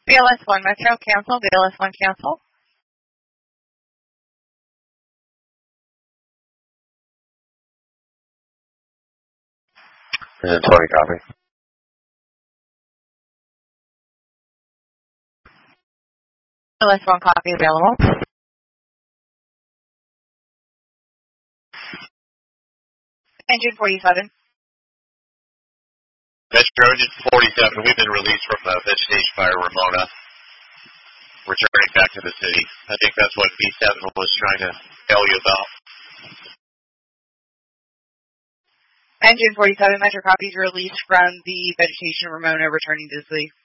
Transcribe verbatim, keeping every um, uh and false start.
B L S one Metro, cancel. B L S one, cancel. And twenty, copy. B L S one, copy, available. Engine forty-seven. Metro Engine forty-seven, we've been released from uh, vegetation fire Ramona. Returning back to the city. I think that's what B seven was trying to tell you about. Engine forty-seven, Metro copies released from the vegetation Ramona, returning to the city.